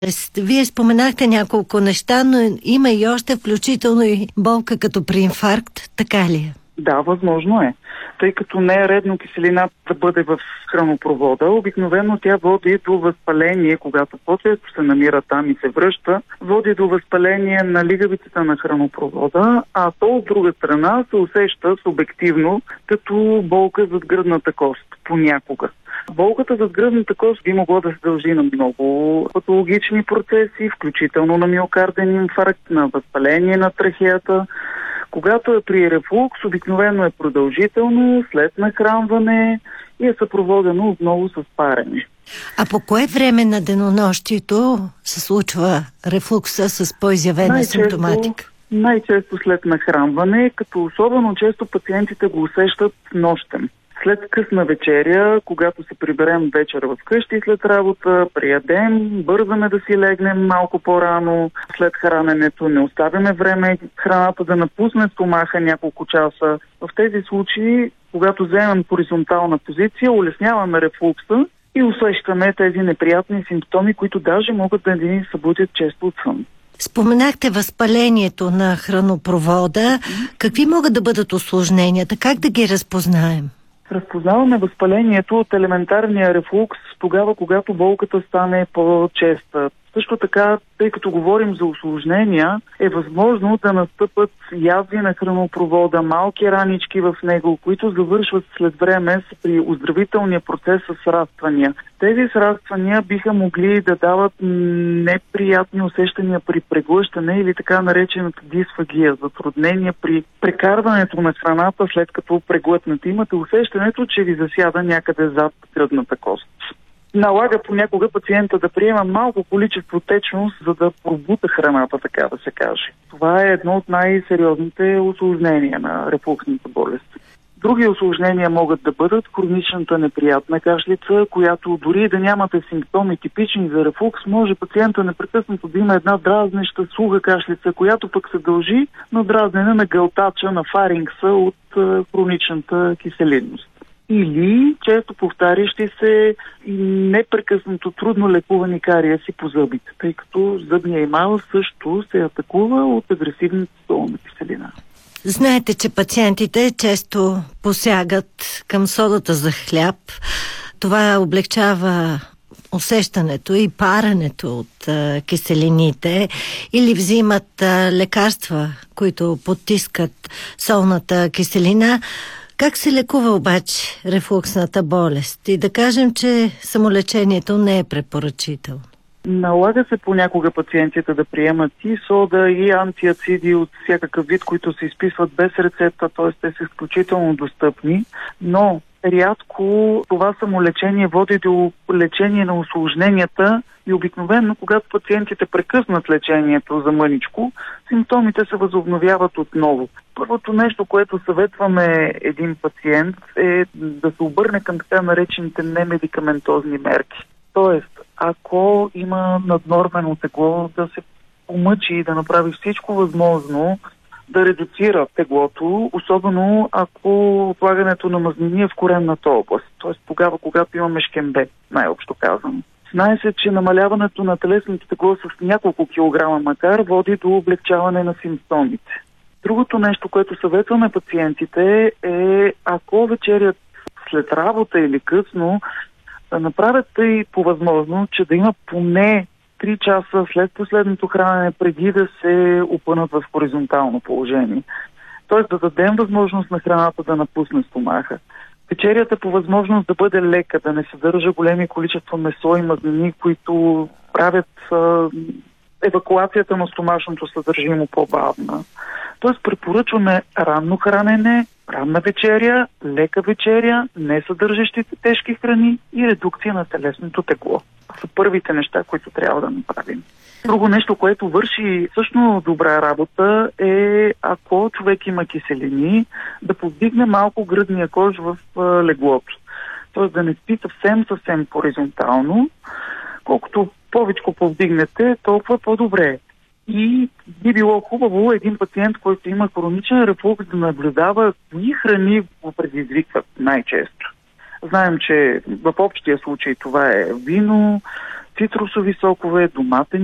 Вие споменахте няколко неща, но има и още, включително и болка като при инфаркт, така ли е? Да, възможно е. Тъй като не е редно киселината да бъде в хранопровода, обикновено тя води до възпаление, когато по-често се намира там и се връща, води до възпаление на лигавицата на хранопровода, а то от друга страна се усеща субективно като болка зад гръдната кост понякога. Болката зад гръдната кост би могло да се дължи на много патологични процеси, включително на миокарден инфаркт, на възпаление на трахеята. Когато е при рефлукс, обикновено е продължително, след нахранване и е съпроводено отново с парене. А по кое време на денонощието се случва рефлукса с по-изявена симптоматика? Най-често след нахранване, като особено често пациентите го усещат нощем. След късна вечеря, когато се приберем вечера вкъщи след работа, приядем, бързаме да си легнем малко по-рано, след храненето не оставяме време храната да напусне стомаха няколко часа. В тези случаи, когато вземем хоризонтална позиция, улесняваме рефлукса и усещаме тези неприятни симптоми, които даже могат да ни събудят често от сън. Споменахте възпалението на хранопровода. Какви могат да бъдат усложненията? Как да ги разпознаем? Разпознаваме възпалението от елементарния рефлукс тогава, когато болката стане по-честа. Също така, тъй като говорим за усложнения, е възможно да настъпат язви на хранопровода, малки ранички в него, които завършват след време при оздравителния процес с сраствания. Тези сраствания биха могли да дават неприятни усещания при преглъщане или така наречената дисфагия, затруднения при прекарването на храната, след като преглътнете. Имате усещането, че ви засяда някъде зад гръдната кост. Налага понякога пациента да приема малко количество течност, за да пробута храната, така да се каже. Това е едно от най-сериозните усложнения на рефлуксната болест. Други усложнения могат да бъдат хроничната неприятна кашлица, която дори да нямате симптоми типични за рефлукс, може пациента непрекъснато да има една дразнеща суха кашлица, която пък се дължи на дразнене на гълтача, на фарингса от хроничната киселинност. Или често повтарящи се и непрекъснато трудно лекувани кариеси по зъбите, тъй като зъбния емал също се атакува от агресивната солна киселина. Знаете, че пациентите често посягат към содата за хляб. Това облегчава усещането и паренето от киселините, или взимат лекарства, които потискат солната киселина. Как се лекува обаче рефлуксната болест? И да кажем, че самолечението не е препоръчително. Налага се понякога пациентите да приемат и сода, и антиациди от всякакъв вид, които се изписват без рецепта, т.е. те са изключително достъпни, но рядко това самолечение води до лечение на усложненията и обикновено, когато пациентите прекъснат лечението за мъничко, симптомите се възобновяват отново. Първото нещо, което съветваме един пациент, е да се обърне към така наречените немедикаментозни мерки. Тоест, ако има наднормено тегло, да се помъчи и да направи всичко възможно да редуцира теглото, особено ако отлагането на мазнини е в коренната област, т.е. тогава, когато имаме шкембе, най-общо казано. Знае се, че намаляването на телесното тегло с няколко килограма макар води до облегчаване на симптомите. Другото нещо, което съветваме пациентите е, ако вечерят след работа или късно, да направят и по възможно, че да има поне 3 часа след последното хранене, преди да се опънат в хоризонтално положение. Тоест да дадем възможност на храната да напусне стомаха. Вечерята по възможност да бъде лека, да не съдържа големи количества месо и мазнини, които правят евакуацията на стомашното съдържимо по-бавна. Тоест препоръчваме ранно хранене, ранна вечеря, лека вечеря, не съдържащите тежки храни и редукция на телесното тегло. Това са първите неща, които трябва да направим. Друго нещо, което върши също добра работа е, ако човек има киселини, да повдигне малко гръдния кош в леглото. Тоест да не спи съвсем хоризонтално. Колкото повече повдигнете, толкова по-добре. И би било хубаво един пациент, който има хроничен рефлукс, да наблюдава кои храни го предизвикват най-често. Знаем, че в общия случай това е вино, цитрусови сокове, доматен